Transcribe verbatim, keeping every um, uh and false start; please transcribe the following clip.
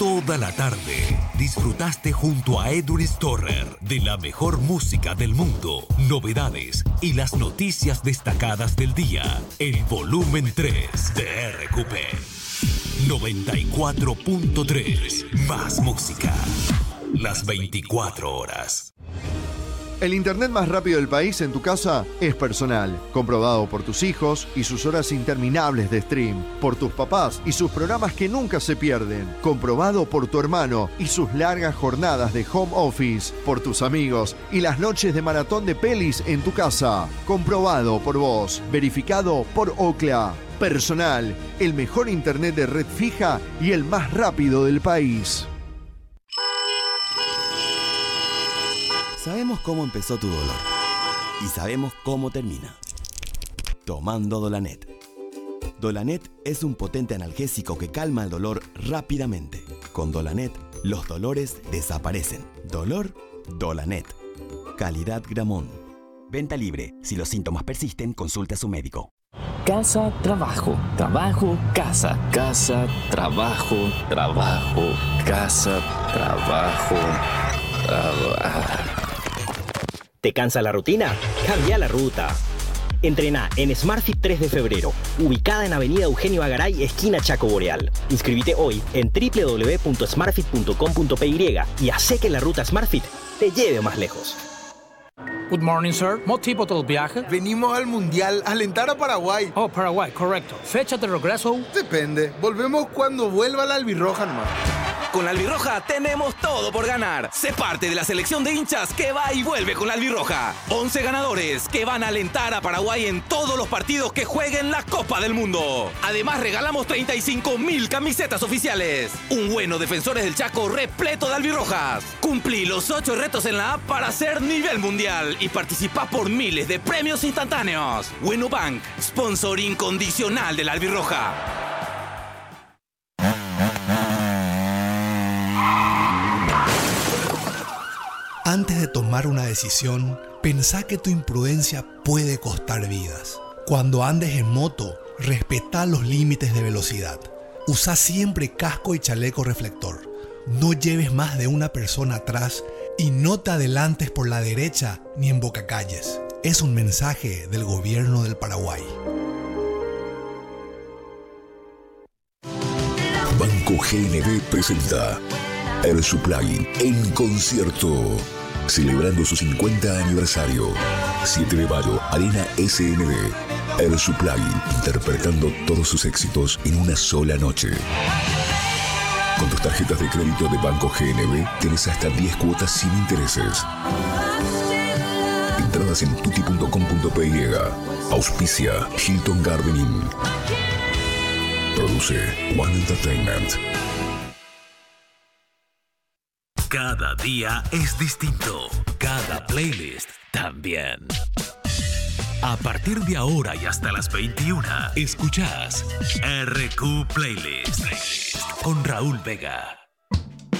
Toda la tarde disfrutaste junto a Edwin Storer de la mejor música del mundo, novedades y las noticias destacadas del día. El volumen tres de R Q P. noventa y cuatro punto tres. Más música. Las veinticuatro horas. El internet más rápido del país en tu casa es Personal, comprobado por tus hijos y sus horas interminables de stream, por tus papás y sus programas que nunca se pierden, comprobado por tu hermano y sus largas jornadas de home office, por tus amigos y las noches de maratón de pelis en tu casa, comprobado por vos, verificado por Ookla. Personal, el mejor internet de red fija y el más rápido del país. Sabemos cómo empezó tu dolor y sabemos cómo termina. Tomando Dolanet. Dolanet es un potente analgésico que calma el dolor rápidamente. Con Dolanet, los dolores desaparecen. Dolor, Dolanet. Calidad Gramón. Venta libre. Si los síntomas persisten, consulte a su médico. Casa, trabajo, trabajo, casa, casa, trabajo, trabajo, casa, trabajo, trabajo. ¿Te cansa la rutina? Cambia la ruta. Entrená en SmartFit tres de febrero, ubicada en Avenida Eugenio Agaray, esquina Chaco Boreal. Inscríbete hoy en doble u doble u doble u punto smartfit punto com punto p y y hace que la ruta SmartFit te lleve más lejos. Good morning, sir. ¿Motivo del viaje? Venimos al Mundial, a alentar a Paraguay. Oh, Paraguay, correcto. ¿Fecha de regreso? Depende. Volvemos cuando vuelva la albirroja nomás. Con la albirroja tenemos todo por ganar. Sé parte de la selección de hinchas que va y vuelve con la albirroja. once ganadores que van a alentar a Paraguay en todos los partidos que jueguen la Copa del Mundo. Además regalamos treinta y cinco mil camisetas oficiales. Un bueno Defensores del Chaco repleto de albirrojas. Cumplí los ocho retos en la app para ser nivel mundial y participá por miles de premios instantáneos. Bueno Bank, sponsor incondicional de la albirroja. Antes de tomar una decisión, pensá que tu imprudencia puede costar vidas. Cuando andes en moto, respetá los límites de velocidad. Usa siempre casco y chaleco reflector. No lleves más de una persona atrás y no te adelantes por la derecha ni en bocacalles. Es un mensaje del gobierno del Paraguay. Banco G N B presenta Air Supply en concierto, celebrando su cincuenta aniversario. siete de mayo, Arena S N B. Air Supply, interpretando todos sus éxitos en una sola noche. Con tus tarjetas de crédito de Banco G N B, tienes hasta diez cuotas sin intereses. Entradas en tutti punto com punto p y. Auspicia Hilton Garden Inn. Produce One Entertainment. Cada día es distinto. Cada playlist también. A partir de ahora y hasta las veintiuna, escuchás R Q Playlist con Raúl Vega.